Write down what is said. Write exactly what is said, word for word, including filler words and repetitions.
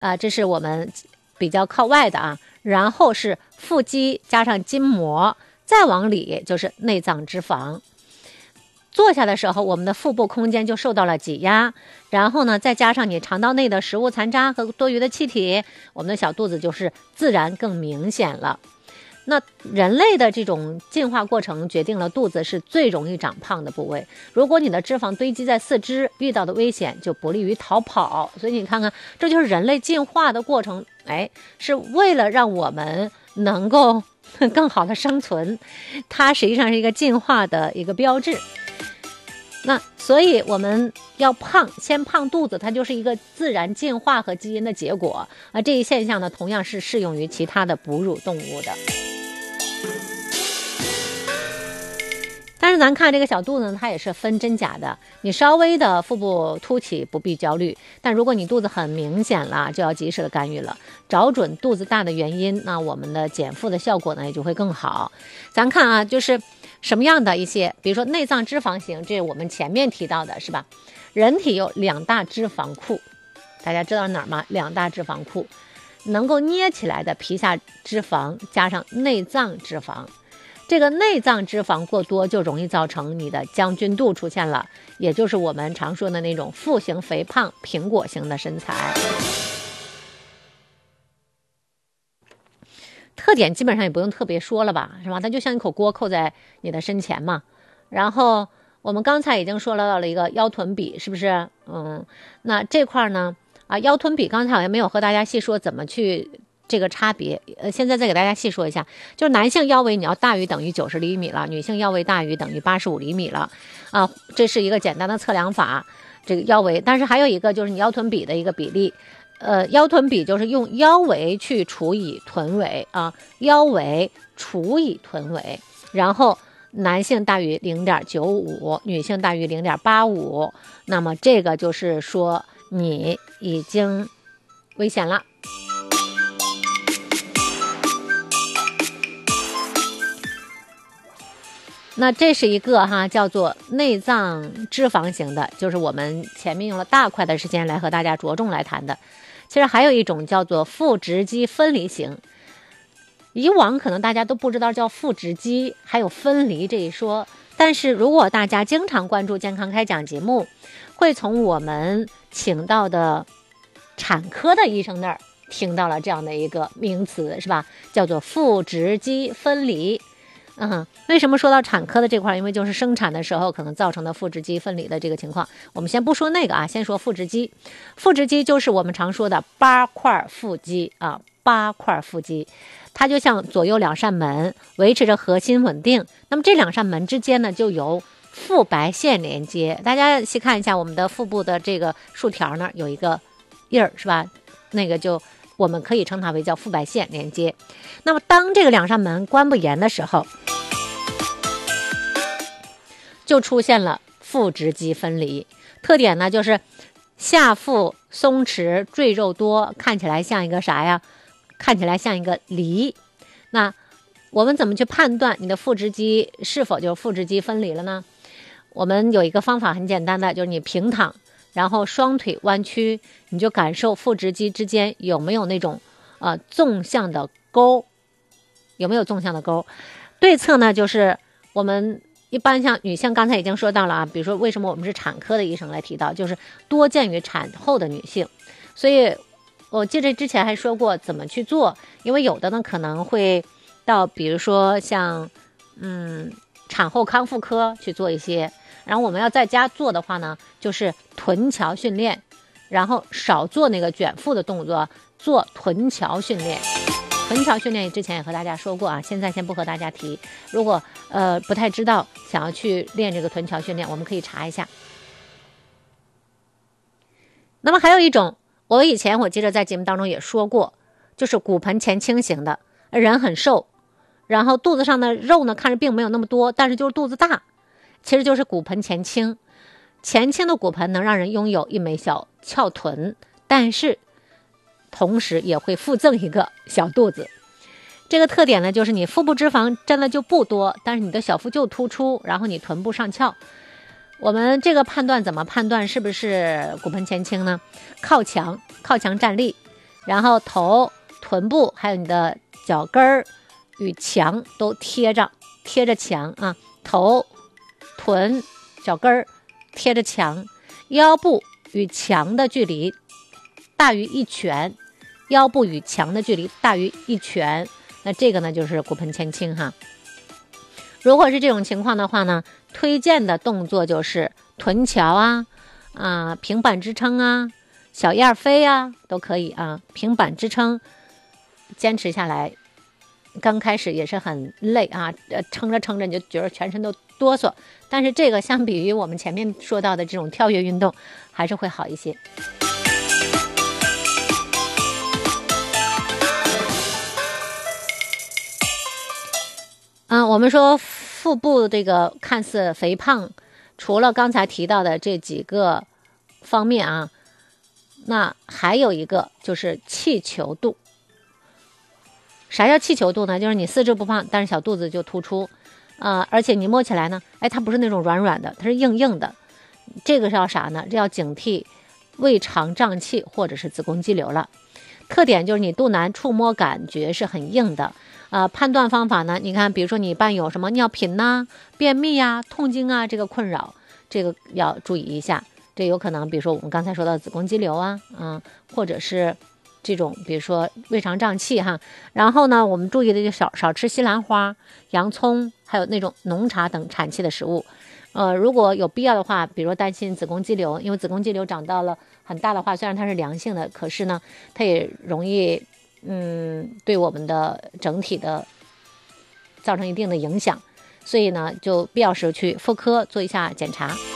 啊、呃，这是我们比较靠外的啊。然后是腹肌加上筋膜，再往里就是内脏脂肪。坐下的时候，我们的腹部空间就受到了挤压，然后呢，再加上你肠道内的食物残渣和多余的气体，我们的小肚子就是自然更明显了。那人类的这种进化过程决定了肚子是最容易长胖的部位。如果你的脂肪堆积在四肢，遇到的危险就不利于逃跑。所以你看看，这就是人类进化的过程，哎，是为了让我们能够更好的生存，它实际上是一个进化的一个标志。那所以我们要胖，先胖肚子，它就是一个自然进化和基因的结果啊。这一现象呢，同样是适用于其他的哺乳动物的。但是咱看这个小肚子呢，它也是分真假的。你稍微的腹部凸起不必焦虑，但如果你肚子很明显了，就要及时的干预了。找准肚子大的原因，那我们的减负的效果呢也就会更好。咱看啊，就是什么样的一些，比如说内脏脂肪型，这是我们前面提到的，是吧？人体有两大脂肪库，大家知道哪儿吗？两大脂肪库，能够捏起来的皮下脂肪加上内脏脂肪。这个内脏脂肪过多就容易造成你的将军肚出现了，也就是我们常说的那种腹型肥胖苹果型的身材。特点基本上也不用特别说了吧，是吧？它就像一口锅扣在你的身前嘛。然后我们刚才已经说到了一个腰臀比，是不是？嗯，那这块呢，啊，腰臀比刚才好像没有和大家细说怎么去这个差别，呃，现在再给大家细说一下，就是男性腰围你要大于等于九十厘米了，女性腰围大于等于八十五厘米了，啊，这是一个简单的测量法，这个腰围。但是还有一个就是你腰臀比的一个比例，呃，腰臀比就是用腰围去除以臀围啊，腰围除以臀围，然后男性大于 零点九五， 女性大于 零点八五， 那么这个就是说你已经危险了。那这是一个哈叫做内脏脂肪型的，就是我们前面用了大块的时间来和大家着重来谈的。其实还有一种叫做腹直肌分离型，以往可能大家都不知道叫腹直肌还有分离这一说，但是如果大家经常关注健康开讲节目，会从我们请到的产科的医生那儿听到了这样的一个名词，是吧？叫做腹直肌分离。嗯，为什么说到产科的这块？因为就是生产的时候可能造成的腹直肌分离的这个情况。我们先不说那个啊，先说腹直肌。腹直肌就是我们常说的八块腹肌啊，八块腹肌，它就像左右两扇门，维持着核心稳定。那么这两扇门之间呢，就由腹白线连接。大家细看一下我们的腹部的这个竖条那儿有一个印儿，是吧？那个就我们可以称它为叫腹白线连接。那么当这个两扇门关不严的时候，就出现了腹直肌分离。特点呢就是下腹松弛，赘肉多，看起来像一个啥呀？看起来像一个梨。那我们怎么去判断你的腹直肌是否就是腹直肌分离了呢？我们有一个方法很简单的，就是你平躺，然后双腿弯曲，你就感受腹直肌之间有没有那种呃纵向的沟，有没有纵向的沟？对策呢就是我们一般像女性刚才已经说到了啊，比如说为什么我们是产科的医生来提到，就是多见于产后的女性。所以我记得之前还说过怎么去做，因为有的呢可能会到比如说像嗯产后康复科去做一些，然后我们要在家做的话呢，就是臀桥训练，然后少做那个卷腹的动作，做臀桥训练。臀桥训练之前也和大家说过啊，现在先不和大家提。如果呃不太知道想要去练这个臀桥训练，我们可以查一下。那么还有一种，我以前我记得在节目当中也说过，就是骨盆前倾型的，人很瘦，然后肚子上的肉呢看着并没有那么多，但是就是肚子大，其实就是骨盆前倾。前倾的骨盆能让人拥有一枚小翘臀，但是同时也会附赠一个小肚子。这个特点呢，就是你腹部脂肪真的就不多，但是你的小腹就突出，然后你臀部上翘。我们这个判断怎么判断是不是骨盆前倾呢？靠墙，靠墙站立， 然后头、臀部还有你的脚跟儿与墙都贴着贴着墙啊，头、臀、脚跟儿贴着墙，腰部与墙的距离大于一拳，腰部与墙的距离大于一拳，那这个呢就是骨盆前倾哈。如果是这种情况的话呢，推荐的动作就是臀桥啊、啊平板支撑啊、小燕飞啊都可以啊。平板支撑坚持下来，刚开始也是很累啊，呃，撑着撑着你就觉得全身都哆嗦，但是这个相比于我们前面说到的这种跳跃运动，还是会好一些。嗯，我们说腹部这个看似肥胖，除了刚才提到的这几个方面啊，那还有一个就是气球度。啥叫气球度呢？就是你四肢不胖，但是小肚子就突出，呃，而且你摸起来呢，哎，它不是那种软软的，它是硬硬的。这个是要啥呢？这要警惕胃肠胀气或者是子宫肌瘤了。特点就是你肚腩触摸感觉是很硬的。呃，判断方法呢，你看，比如说你伴有什么尿频呐、便秘呀、痛经啊这个困扰，这个要注意一下。这有可能，比如说我们刚才说到子宫肌瘤啊，嗯，或者是这种比如说胃肠胀气哈。然后呢，我们注意的就少少吃西兰花、洋葱，还有那种浓茶等产气的食物。呃，如果有必要的话，比如说担心子宫肌瘤，因为子宫肌瘤长到了很大的话，虽然它是良性的，可是呢，它也容易嗯对我们的整体的造成一定的影响，所以呢，就必要时去妇科做一下检查。